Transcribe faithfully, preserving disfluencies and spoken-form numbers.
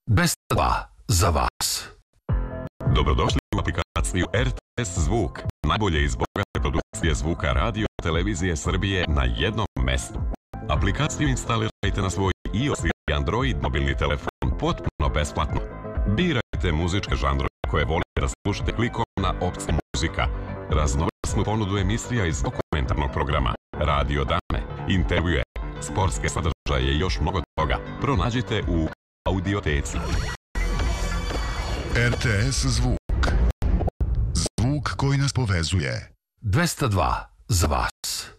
dvesta dva za vas. Dobrodošli u aplikaciju R T S Zvuk, najbolje iz bogate produkcije zvuka radio televizije Srbije na jednom mestu. Aplikaciju instalirajte na svoj iOS ili Android mobilni telefon potpuno besplatno. Birajte muzičke žanrove koje volite da slušate klikom na opciju muzika. Raznovrsnu ponudu emisija iz dokumentarnog programa, radio dane, intervjue, sportske sadržaje i još mnogo toga pronađite u audioteci. R T S Zvuk. Zvuk koji nas povezuje. dvesta dva za vas.